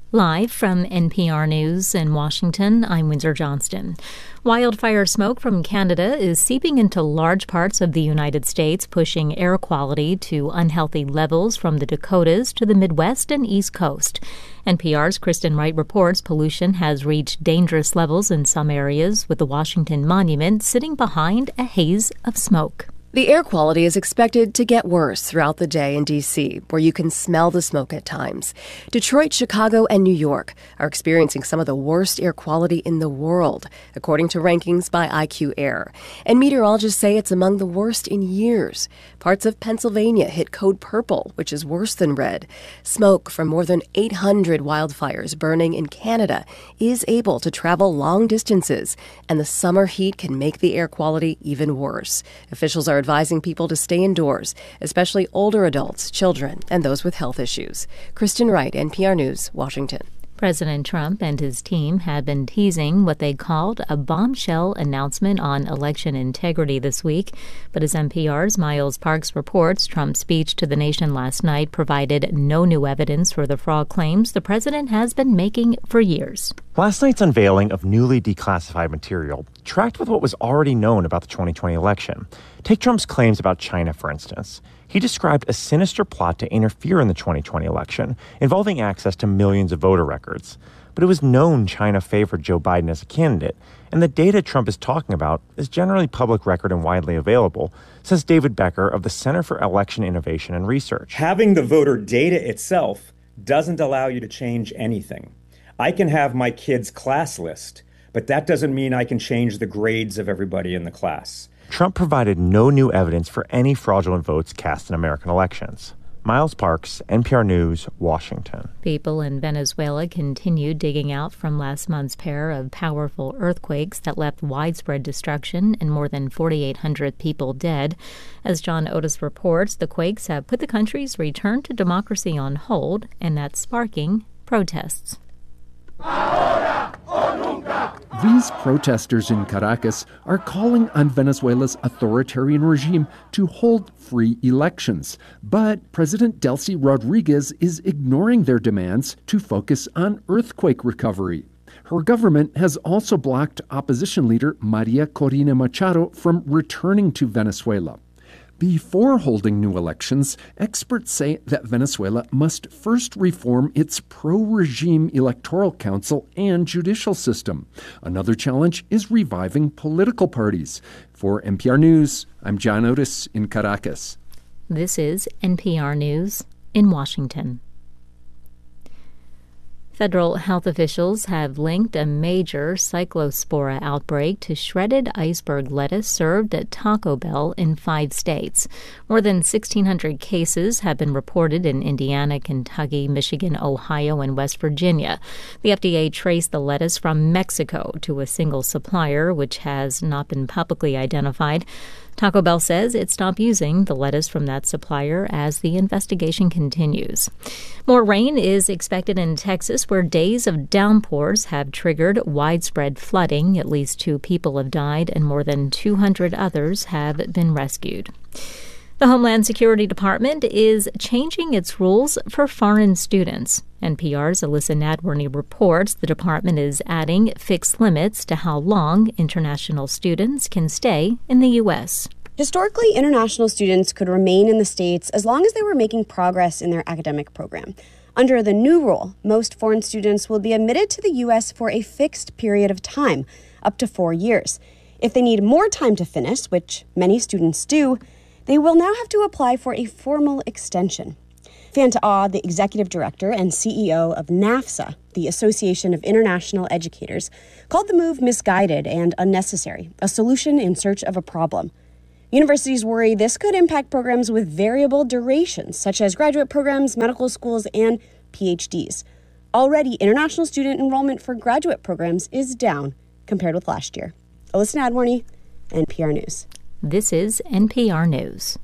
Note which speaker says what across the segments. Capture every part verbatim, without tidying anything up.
Speaker 1: Live from N P R News in Washington, I'm Windsor Johnston. Wildfire smoke from Canada is seeping into large parts of the United States, pushing air quality to unhealthy levels from the Dakotas to the Midwest and East Coast. N P R's Kristen Wright reports pollution has reached dangerous levels in some areas, with the Washington Monument sitting behind a haze of smoke.
Speaker 2: The air quality is expected to get worse throughout the day in D C, where you can smell the smoke at times. Detroit, Chicago, and New York are experiencing some of the worst air quality in the world, according to rankings by I Q Air. And meteorologists say it's among the worst in years. Parts of Pennsylvania hit code purple, which is worse than red. Smoke from more than eight hundred wildfires burning in Canada is able to travel long distances, and the summer heat can make the air quality even worse. Officials are advising people to stay indoors, especially older adults, children, and those with health issues. Kristen Wright, N P R News, Washington.
Speaker 1: President Trump and his team have been teasing what they called a bombshell announcement on election integrity this week. But as N P R's Miles Parks reports, Trump's speech to the nation last night provided no new evidence for the fraud claims the president has been making for years.
Speaker 3: Last night's unveiling of newly declassified material tracked with what was already known about the twenty twenty election. Take Trump's claims about China, for instance. He described a sinister plot to interfere in the twenty twenty election, involving access to millions of voter records. But it was known China favored Joe Biden as a candidate, and the data Trump is talking about is generally public record and widely available, says David Becker of the Center for Election Innovation and Research.
Speaker 4: Having the voter data itself doesn't allow you to change anything. I can have my kid's class list, but that doesn't mean I can change the grades of everybody in the class.
Speaker 3: Trump provided no new evidence for any fraudulent votes cast in American elections. Miles Parks, N P R News, Washington.
Speaker 1: People in Venezuela continue digging out from last month's pair of powerful earthquakes that left widespread destruction and more than forty-eight hundred people dead. As John Otis reports, the quakes have put the country's return to democracy on hold, and that's sparking protests.
Speaker 5: These protesters in Caracas are calling on Venezuela's authoritarian regime to hold free elections. But President Delcy Rodriguez is ignoring their demands to focus on earthquake recovery. Her government has also blocked opposition leader Maria Corina Machado from returning to Venezuela. Before holding new elections, experts say that Venezuela must first reform its pro-regime electoral council and judicial system. Another challenge is reviving political parties. For N P R News, I'm John Otis in Caracas.
Speaker 1: This is N P R News in Washington. Federal health officials have linked a major cyclospora outbreak to shredded iceberg lettuce served at Taco Bell in five states. More than sixteen hundred cases have been reported in Indiana, Kentucky, Michigan, Ohio, and West Virginia. The F D A traced the lettuce from Mexico to a single supplier, which has not been publicly identified. Taco Bell says it stopped using the lettuce from that supplier as the investigation continues. More rain is expected in Texas, where days of downpours have triggered widespread flooding. At least two people have died and more than two hundred others have been rescued. The Homeland Security Department is changing its rules for foreign students. N P R's Alyssa Nadworny reports the department is adding fixed limits to how long international students can stay in the U S.
Speaker 6: Historically, international students could remain in the States as long as they were making progress in their academic program. Under the new rule, most foreign students will be admitted to the U S for a fixed period of time, up to four years. If they need more time to finish, which many students do, they will now have to apply for a formal extension. Fanta Ah, the executive director and C E O of NAFSA, the Association of International Educators, called the move misguided and unnecessary, a solution in search of a problem. Universities worry this could impact programs with variable durations, such as graduate programs, medical schools, and P H Ds. Already, international student enrollment for graduate programs is down compared with last year. Alyssa Nadworny, N P R News.
Speaker 1: This is N P R News.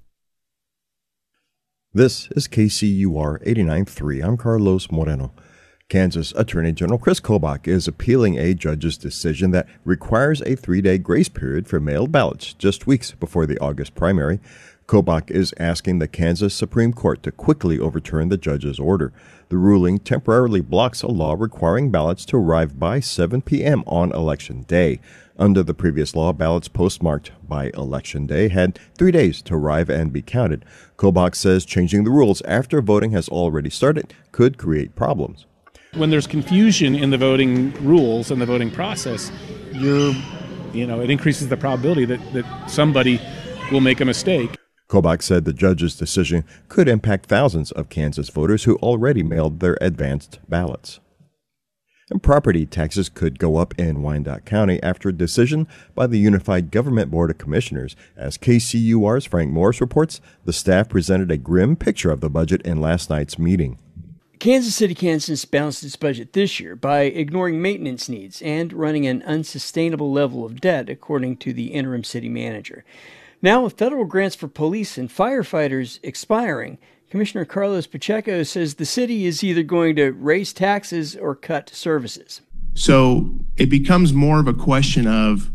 Speaker 7: This is K C U R eighty-nine point three. I'm Carlos Moreno. Kansas Attorney General Chris Kobach is appealing a judge's decision that requires a three-day grace period for mailed ballots just weeks before the August primary. Kobach is asking the Kansas Supreme Court to quickly overturn the judge's order. The ruling temporarily blocks a law requiring ballots to arrive by seven p.m. on Election Day. Under the previous law, ballots postmarked by Election Day had three days to arrive and be counted. Kobach says changing the rules after voting has already started could create problems.
Speaker 8: When there's confusion in the voting rules and the voting process, you're, you know, it increases the probability that, that somebody will make a mistake.
Speaker 7: Kobach said the judge's decision could impact thousands of Kansas voters who already mailed their advanced ballots. And property taxes could go up in Wyandotte County after a decision by the Unified Government Board of Commissioners. As K C U R's Frank Morris reports, the staff presented a grim picture of the budget in last night's meeting.
Speaker 9: Kansas City, Kansas balanced its budget this year by ignoring maintenance needs and running an unsustainable level of debt, according to the interim city manager. Now, with federal grants for police and firefighters expiring, Commissioner Carlos Pacheco says the city is either going to raise taxes or cut services.
Speaker 10: So it becomes more of a question of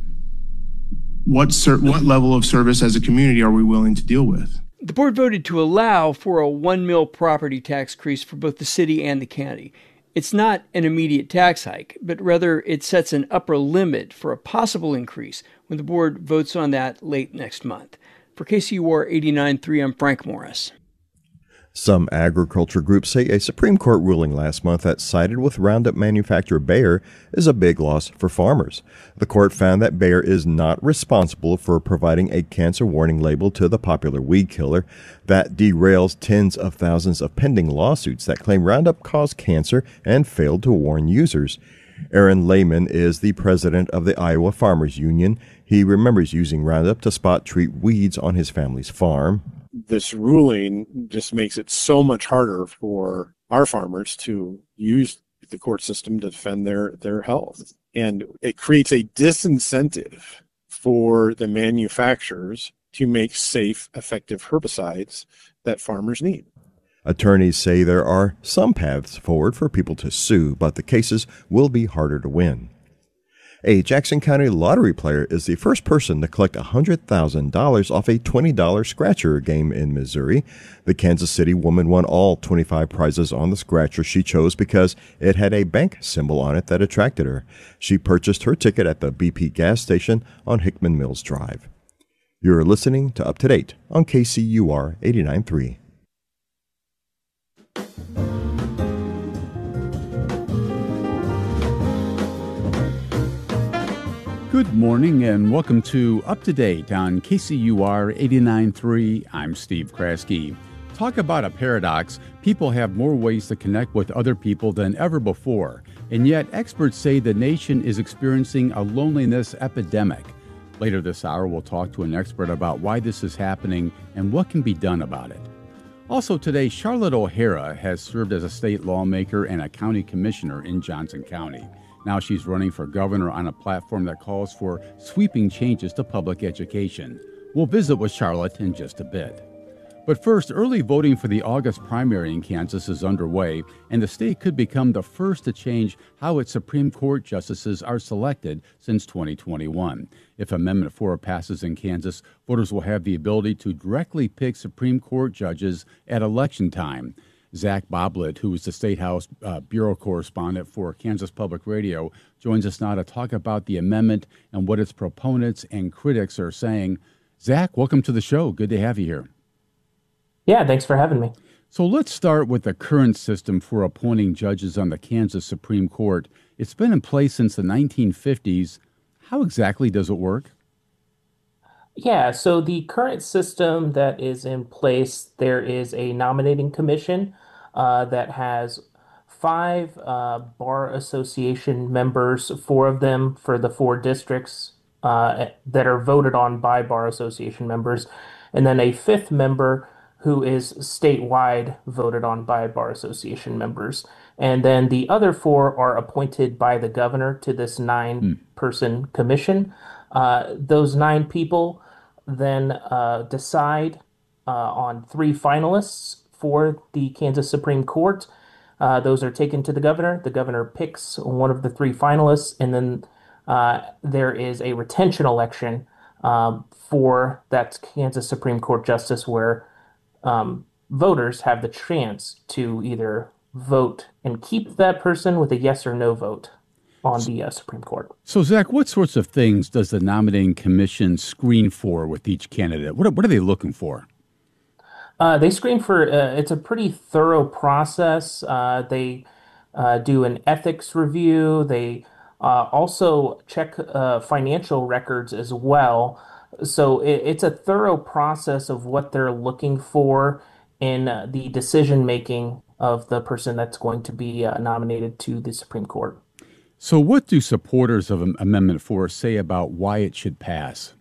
Speaker 10: what ser- what level of service as a community are we willing to deal with?
Speaker 9: The board voted to allow for a one mil property tax increase for both the city and the county. It's not an immediate tax hike, but rather it sets an upper limit for a possible increase when the board votes on that late next month. For K C U R eighty-nine point three, I'm Frank Morris.
Speaker 7: Some agriculture groups say a Supreme Court ruling last month that sided with Roundup manufacturer Bayer is a big loss for farmers. The court found that Bayer is not responsible for providing a cancer warning label to the popular weed killer. That derails tens of thousands of pending lawsuits that claim Roundup caused cancer and failed to warn users. Aaron Lehman is the president of the Iowa Farmers Union. He remembers using Roundup to spot treat weeds on his family's farm.
Speaker 11: This ruling just makes it so much harder for our farmers to use the court system to defend their, their health. And it creates a disincentive for the manufacturers to make safe, effective herbicides that farmers need.
Speaker 7: Attorneys say there are some paths forward for people to sue, but the cases will be harder to win. A Jackson County lottery player is the first person to collect one hundred thousand dollars off a twenty dollars scratcher game in Missouri. The Kansas City woman won all twenty-five prizes on the scratcher she chose because it had a bank symbol on it that attracted her. She purchased her ticket at the B P gas station on Hickman Mills Drive. You're listening to Up to Date on K C U R eighty-nine point three.
Speaker 12: Good morning and welcome to Up to Date on K C U R eighty-nine point three. I'm Steve Kraske. Talk about a paradox. People have more ways to connect with other people than ever before, and yet experts say the nation is experiencing a loneliness epidemic. Later this hour, we'll talk to an expert about why this is happening and what can be done about it. Also today, Charlotte O'Hara has served as a state lawmaker and a county commissioner in Johnson County. Now she's running for governor on a platform that calls for sweeping changes to public education. We'll visit with Charlotte in just a bit. But first, early voting for the August primary in Kansas is underway, and the state could become the first to change how its Supreme Court justices are selected since twenty twenty-one. If Amendment four passes in Kansas, voters will have the ability to directly pick Supreme Court judges at election time. Zach Boblet, who is the State House uh, Bureau correspondent for Kansas Public Radio, joins us now to talk about the amendment and what its proponents and critics are saying. Zach, welcome to the show. Good to have you here.
Speaker 13: Yeah, thanks for having me.
Speaker 12: So let's start with the current system for appointing judges on the Kansas Supreme Court. It's been in place since the nineteen fifties. How exactly does it work?
Speaker 13: Yeah, so the current system that is in place, there is a nominating commission uh, that has five uh, Bar Association members, four of them for the four districts uh, that are voted on by Bar Association members, and then a fifth member who is statewide voted on by Bar Association members. And then the other four are appointed by the governor to this nine-person mm. commission. Uh, those nine people then uh, decide uh, on three finalists for the Kansas Supreme Court. Uh, those are taken to the governor. The governor picks one of the three finalists, and then uh, there is a retention election um, for that Kansas Supreme Court justice where um, voters have the chance to either vote and keep that person with a yes or no vote on the uh, Supreme Court.
Speaker 12: So, Zach, what sorts of things does the nominating commission screen for with each candidate? What are, what are they looking for?
Speaker 13: Uh, they screen for, uh, it's a pretty thorough process. Uh, they uh, do an ethics review. They uh, also check uh, financial records as well. So it, it's a thorough process of what they're looking for in uh, the decision making of the person that's going to be uh, nominated to the Supreme Court.
Speaker 12: So what do supporters of Amendment four say about why it should pass?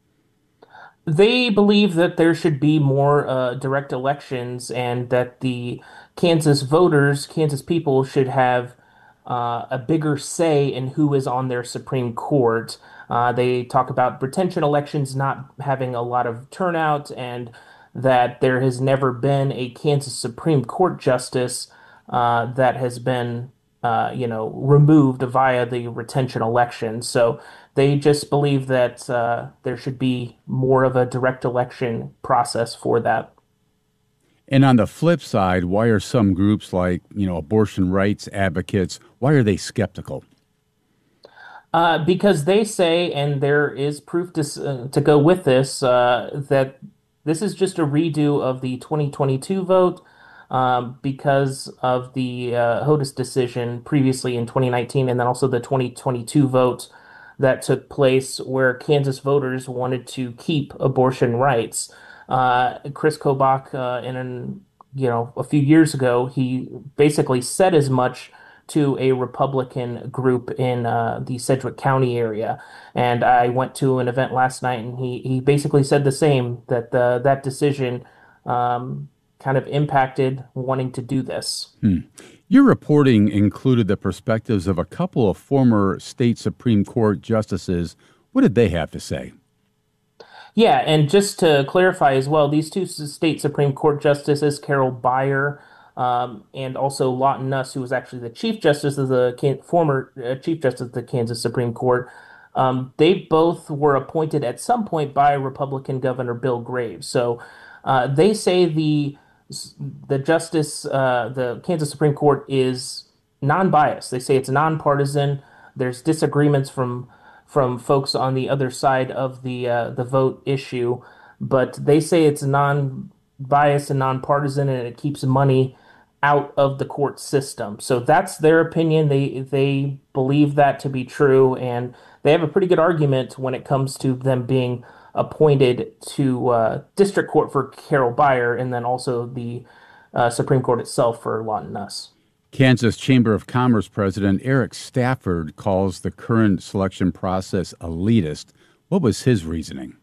Speaker 13: They believe that there should be more uh, direct elections and that the Kansas voters, Kansas people, should have uh, a bigger say in who is on their Supreme Court. Uh, they talk about retention elections not having a lot of turnout and that there has never been a Kansas Supreme Court justice uh, that has been Uh, you know, removed via the retention election. So they just believe that uh, there should be more of a direct election process for that.
Speaker 12: And on the flip side, why are some groups like, you know, abortion rights advocates, why are they skeptical?
Speaker 13: Uh, because they say, and there is proof to, uh, to go with this, uh, that this is just a redo of the twenty twenty-two vote. Um, because of the uh, HOTUS decision previously in twenty nineteen and then also the twenty twenty-two vote that took place where Kansas voters wanted to keep abortion rights. Uh, Chris Kobach, uh, in an, you know, a few years ago, he basically said as much to a Republican group in uh, the Sedgwick County area. And I went to an event last night and he, he basically said the same, that the, that decision um, kind of impacted wanting to do this.
Speaker 12: Hmm. Your reporting included the perspectives of a couple of former state Supreme Court justices. What did they have to say?
Speaker 13: Yeah, and just to clarify as well, these two state Supreme Court justices, Carol Beyer um, and also Lawton Nuss, who was actually the Chief Justice of the Can- former uh, Chief Justice of the Kansas Supreme Court, um, they both were appointed at some point by Republican Governor Bill Graves. So uh, they say the the justice, uh, the Kansas Supreme Court is non-biased. They say it's nonpartisan. There's disagreements from from folks on the other side of the uh, the vote issue, but they say it's non-biased and nonpartisan, and it keeps money out of the court system. So that's their opinion. They they believe that to be true, and they have a pretty good argument when it comes to them being appointed to uh, district court for Carol Beyer and then also the uh, Supreme Court itself for Lawton Nuss.
Speaker 12: Kansas Chamber of Commerce President Eric Stafford calls the current selection process elitist. What was his reasoning?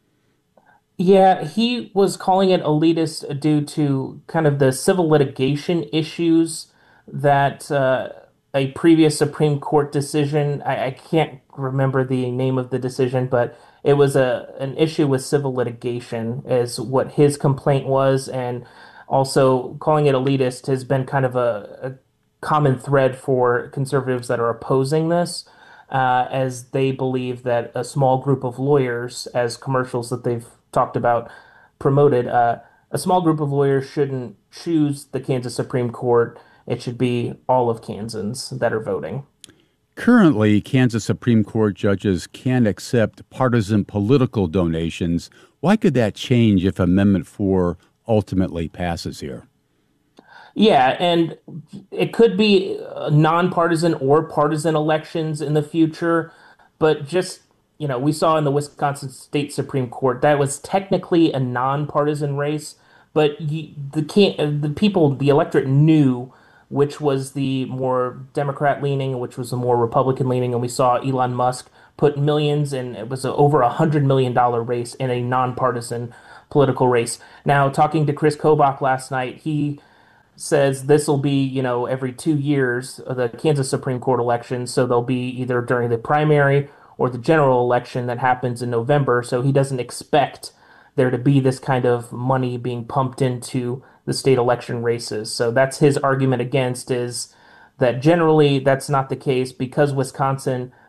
Speaker 13: Yeah, he was calling it elitist due to kind of the civil litigation issues that uh, a previous Supreme Court decision, I, I can't remember the name of the decision, but it was a an issue with civil litigation is what his complaint was, and also calling it elitist has been kind of a, a common thread for conservatives that are opposing this, uh, as they believe that a small group of lawyers, as commercials that they've talked about promoted, uh, a small group of lawyers shouldn't choose the Kansas Supreme Court. It should be all of Kansans that are voting.
Speaker 12: Currently, Kansas Supreme Court judges can't accept partisan political donations. Why could that change if Amendment four ultimately passes here?
Speaker 13: Yeah, and it could be nonpartisan or partisan elections in the future, but just, you know, we saw in the Wisconsin State Supreme Court, that was technically a nonpartisan race, but you, the, the people, the electorate knew which was the more Democrat-leaning and which was the more Republican-leaning. And we saw Elon Musk put millions, and it was a, over a one hundred million dollars race in a nonpartisan political race. Now, talking to Chris Kobach last night, he says this will be, you know, every two years, the Kansas Supreme Court election. So they'll be either during the primary or the general election that happens in November. So he doesn't expect there to be this kind of money being pumped into the state election races. So that's his argument against, is that generally that's not the case because Wisconsin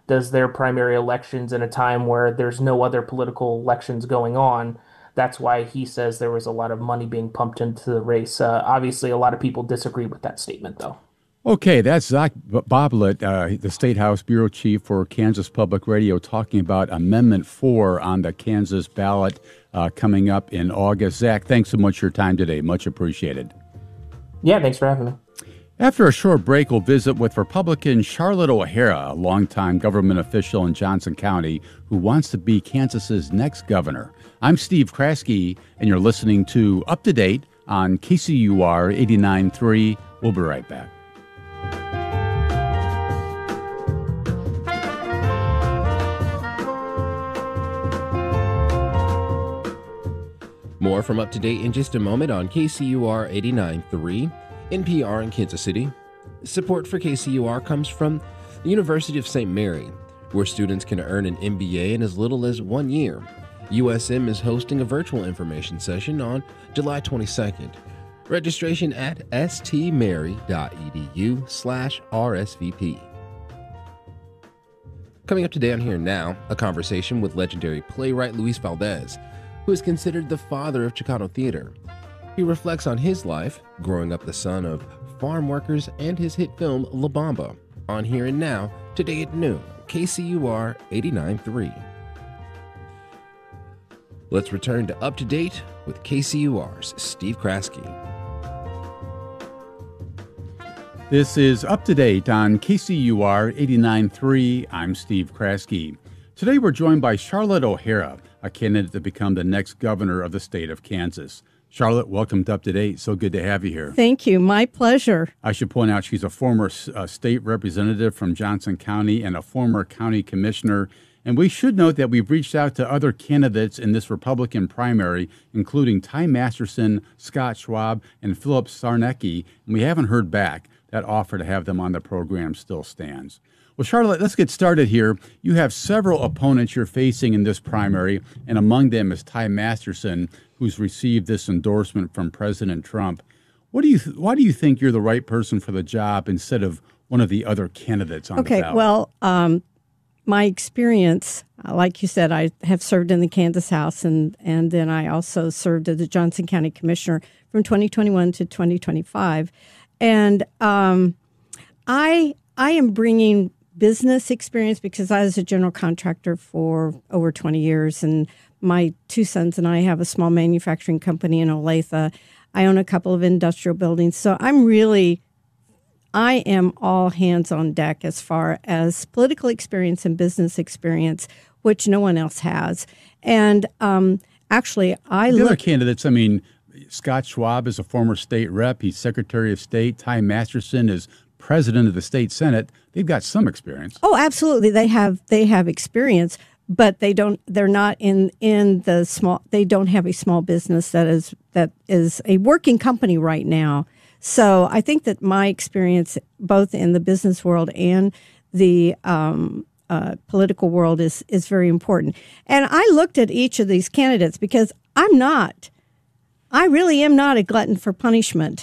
Speaker 13: does their primary elections in a time where there's no other political elections going on. That's why he says there was a lot of money being pumped into the race. Uh, obviously, a lot of people disagree with that statement, though.
Speaker 12: Okay, that's Zach Boblet, uh, the State House Bureau Chief for Kansas Public Radio, talking about Amendment four on the Kansas ballot uh, coming up in August. Zach, thanks so much for your time today. Much appreciated.
Speaker 13: Yeah, thanks for having me.
Speaker 12: After a short break, we'll visit with Republican Charlotte O'Hara, a longtime government official in Johnson County who wants to be Kansas's next governor. I'm Steve Kraske, and you're listening to Up to Date on K C U R eighty-nine point three. We'll be right back.
Speaker 14: More from Up to Date in just a moment on K C U R eighty-nine point three, N P R in Kansas City. Support for K C U R comes from the University of Saint Mary, where students can earn an M B A in as little as one year. U S M is hosting a virtual information session on July twenty-second. Registration at stmary.edu slash RSVP. Coming up today on Here and Now, a conversation with legendary playwright Luis Valdez, who is considered the father of Chicano theater. He reflects on his life, growing up the son of farm workers, and his hit film La Bamba. On Here and Now, today at noon, K C U R eighty-nine point three. Let's return to Up to Date with K C U R's Steve Kraske.
Speaker 12: This is Up to Date on K C U R eighty-nine point three. I'm Steve Kraske. Today we're joined by Charlotte O'Hara, a candidate to become the next governor of the state of Kansas. Charlotte, welcome to Up to Date. So good to have you here.
Speaker 15: Thank you. My pleasure.
Speaker 12: I should point out she's a former uh, state representative from Johnson County and a former county commissioner. And we should note that we've reached out to other candidates in this Republican primary, including Ty Masterson, Scott Schwab, and Philip Sarnecki, and we haven't heard back. That offer to have them on the program still stands. Well, Charlotte, let's get started here. You have several opponents you're facing in this primary, and among them is Ty Masterson, who's received this endorsement from President Trump. What do you th- why do you think you're the right person for the job instead of one of the other candidates on
Speaker 15: okay,
Speaker 12: the ballot?
Speaker 15: Okay, well, um, my experience, like you said, I have served in the Kansas House, and, and then I also served as the Johnson County Commissioner from twenty twenty-one to twenty twenty-five. And um, I I am bringing business experience because I was a general contractor for over twenty years, and my two sons and I have a small manufacturing company in Olathe. I own a couple of industrial buildings. So I'm really, I am all hands on deck as far as political experience and business experience, which no one else has. And um, actually, I
Speaker 12: the
Speaker 15: look...
Speaker 12: other candidates, I mean, Scott Schwab is a former state rep. He's Secretary of State. Ty Masterson is president of the state Senate. They've got some experience.
Speaker 15: Oh, absolutely. They have they have experience, but they don't they're not in in the small they don't have a small business that is that is a working company right now. So I think that my experience both in the business world and the um, uh, political world is is very important. And I looked at each of these candidates because I'm not I really am not a glutton for punishment.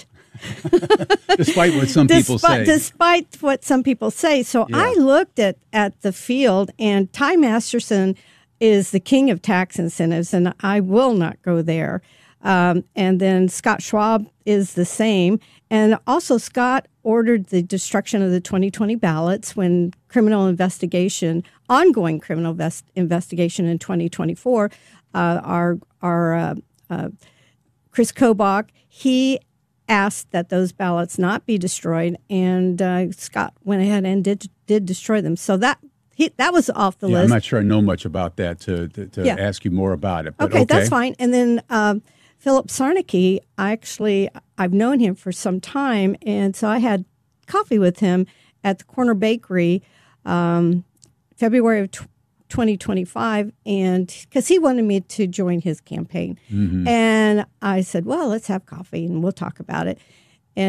Speaker 12: Despite what some people
Speaker 15: despite,
Speaker 12: say.
Speaker 15: Despite what some people say. So yeah. I looked at, at the field, and Ty Masterson is the king of tax incentives, and I will not go there. Um, and then Scott Schwab is the same. And also Scott ordered the destruction of the twenty twenty ballots when criminal investigation, ongoing criminal vest, investigation in twenty twenty-four, uh, our, our uh, uh, Chris Kobach, he asked that those ballots not be destroyed, and uh, Scott went ahead and did did destroy them. So that he, that was off the
Speaker 12: yeah,
Speaker 15: list.
Speaker 12: I'm not sure I know much about that to to, to yeah. ask you more about it. But okay,
Speaker 15: okay, that's fine. And then um, Philip Sarnecki, I actually I've known him for some time, and so I had coffee with him at the Corner Bakery, um, February of twenty twenty-five, and because he wanted me to join his campaign. Mm-hmm. And I said, well, let's have coffee and we'll talk about it.